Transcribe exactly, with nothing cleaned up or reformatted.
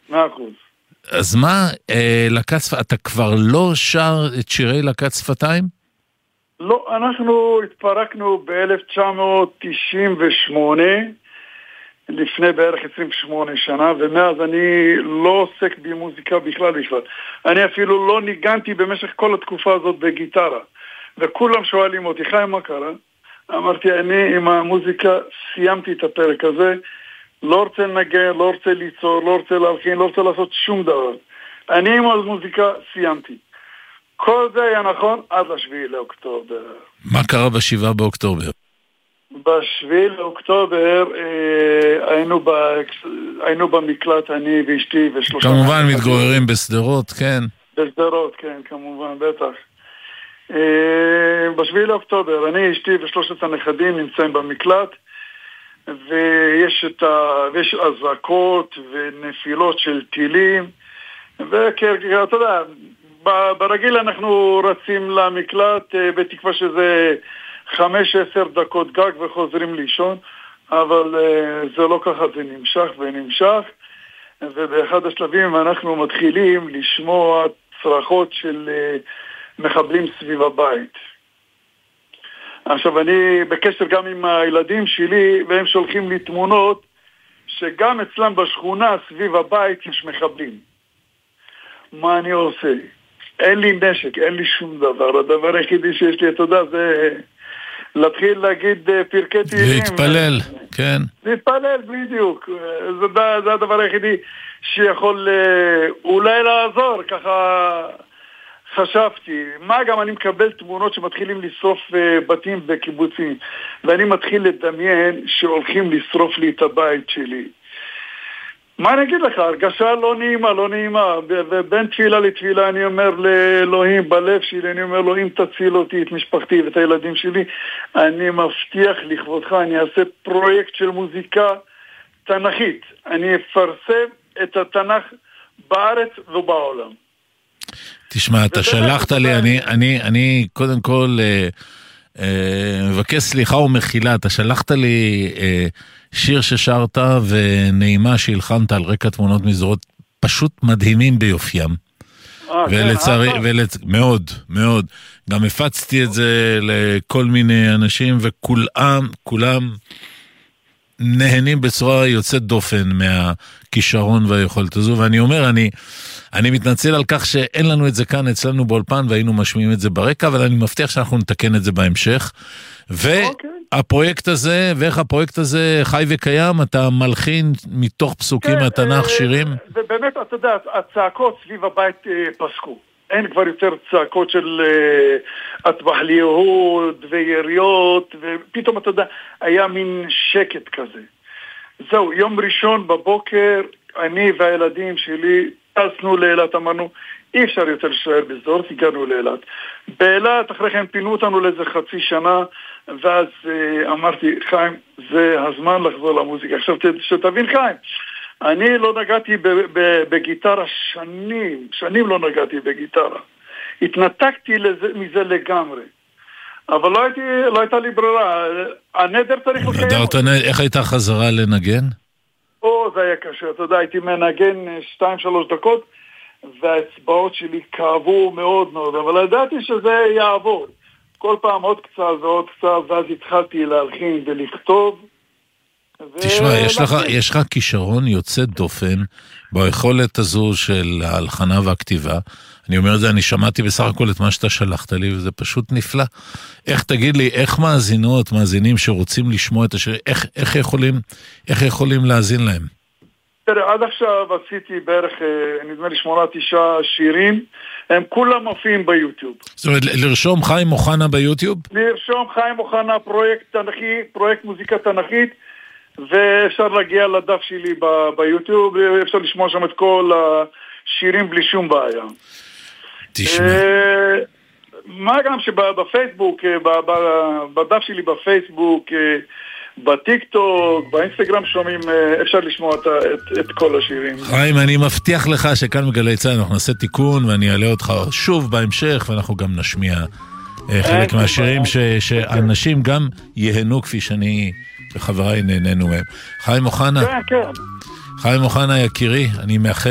מאה אחוז. אז מה, אה, לקט שפתיים, אתה כבר לא שר את שירי לקט שפתיים? לא, אנחנו התפרקנו ב-אלף תשע מאות תשעים ושמונה, לפני בערך עשרים ושמונה שנה, ומאז אני לא עוסק במוזיקה בכלל בכלל. אני אפילו לא ניגנתי במשך כל התקופה הזאת בגיטרה. וכולם שואלים אותי, חיים, מה קרה? אמרתי, אני עם המוזיקה סיימתי את הפרק הזה, לא רוצה לנגן, לא רוצה ליצור, לא רוצה להלחין, לא רוצה לעשות שום דבר. אני עם המוזיקה סיימתי. כל זה היה נכון עד לשביעי לאוקטובר. מה קרה בשבעה באוקטובר? בשביעי לאוקטובר אה, היינו, ב, היינו במקלט, אני ואשתי ושלושה... כמובן מתגוררים בסדרות, כן. בסדרות, כן, כמובן, בטח. אה, בשביעי לאוקטובר, אני, אשתי ושלושת הנכדים נמצאים במקלט, ויש את ה... ויש אזעקות ונפילות של טילים, וכאילו, אתה יודע, ברגיל אנחנו רצים למקלט בתקווה שזה חמש עשר דקות גג וחוזרים לישון, אבל זה לא ככה, זה נמשך ונמשך, ובאחד השלבים אנחנו מתחילים לשמוע צרחות של מחבלים סביב הבית. עכשיו אני בקשר גם עם הילדים שלי, והם שולחים לי תמונות שגם אצלם בשכונה סביב הבית יש מחבלים. מה אני עושה? אין לי נשק, אין לי שום דבר. הדבר היחידי שיש לי, אתה יודע, זה להתחיל להגיד פרקי תהילים. להתפלל, כן. להתפלל, בדיוק. זה, זה הדבר היחידי שיכול אולי לעזור, ככה חשבתי. מה גם אני מקבל תמונות שמתחילים לשרוף בתים וקיבוצים, ואני מתחיל לדמיין שהולכים לשרוף לי את הבית שלי. מה אני אגיד לך? הרגשה לא נעימה, לא נעימה. ובין תפילה לתפילה אני אומר לאלוהים בלב שלי, אני אומר אלוהים תציל אותי, את משפחתי ואת הילדים שלי. אני מבטיח לכבודך, אני אעשה פרויקט של מוזיקה תנכית. אני אפרסם את התנך בארץ ובעולם. תשמע, אתה שלחת לי, אני, אני, אני קודם כל אה, אה, מבקש סליחה ומחילה, אתה שלחת לי אה, שיר ששרת ונעימה שהלחנת על רקע תמונות מזרות פשוט מדהימים ביופיים. ולצערי, ולצ... מאוד, מאוד. גם הפצתי את זה לכל מיני אנשים, וכולם, כולם נהנים בצורה יוצאת דופן מהכישרון והיכולת הזו, ואני אומר, אני, אני מתנצל על כך שאין לנו את זה כאן אצלנו באולפן, והיינו משמיעים את זה ברקע, אבל אני מבטיח שאנחנו נתקן את זה בהמשך. והפרויקט הזה, ואיך הפרויקט הזה חי וקיים, אתה מלחין מתוך פסוקים מהתנ"ך שירים? ובאמת, אתה יודע, הצעקות סביב הבית פסקו. אין כבר יותר צעקות של אטבח ליהוד ויריות, ופתאום, אתה יודע, היה מין שקט כזה. זהו, יום ראשון בבוקר, אני והילדים שלי טסנו לאילת, אמרנו, אי אפשר יותר להישאר בסדרות, הגענו לאילת. באילת, אחרי כן פינו אותנו לאיזה חצי שנה, ואז אה, אמרתי, חיים, זה הזמן לחזור למוזיקה. עכשיו, שתבין, חיים, אני לא נגעתי ב- ב- בגיטרה שנים, שנים לא נגעתי בגיטרה. התנתקתי לזה, מזה לגמרי. אבל לא, הייתי, לא הייתה לי ברירה. הנדר צריך לקיים. איך הייתה חזרה לנגן? או, זה היה קשה. אתה יודע, הייתי מנגן שתיים, שלוש דקות, והאצבעות שלי כאבו מאוד מאוד, אבל ידעתי שזה יעבור. כל פעם עוד קצת ועוד קצת, ואז התחלתי להלחין ולכתוב. תשמע, יש לך, יש לך כישרון יוצא דופן ביכולת הזו של ההלחנה והכתיבה. אני אומר את זה, אני שמעתי בסך הכל את מה שאתה שלחת לי, וזה פשוט נפלא. איך, תגיד לי, איך מאזינות, מאזינים שרוצים לשמוע את השיר, איך, איך יכולים, איך יכולים להאזין להם? תראה, עד עכשיו עשיתי בערך, נדמה לי שמונה, תשעה שירים, הם כולם מופיעים ביוטיוב. זאת אומרת, לרשום חיים אוחנה ביוטיוב? לרשום חיים אוחנה, פרויקט תנכי, פרויקט מוזיקה תנכית, ואפשר להגיע לדף שלי ב- ביוטיוב, אפשר לשמוע שם את כל השירים בלי שום בעיה. תשמע. מה גם שבפייסבוק, בדף שלי בפייסבוק, בטיק-טוק, באינסטגרם שומעים, אפשר לשמוע את, את, את כל השירים. חיים, אני מבטיח לך שכאן בגלי צה"ל אנחנו נעשה תיקון, ואני אעלה אותך שוב בהמשך, ואנחנו גם נשמיע חלק מהשירים ש, שאנשים גם יהנו כפי שאני וחבריי נהנינו מהם. חיים אוחנה, כן, כן. חיים אוחנה יקירי, אני מאחל